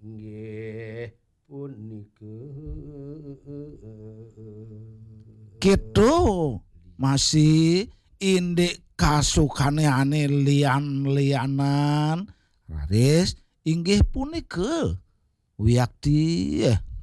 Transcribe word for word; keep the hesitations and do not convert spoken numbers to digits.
Nggih punika Gitu masih indik kasukane ane lian-lianan Raris inggih punika Wiyakti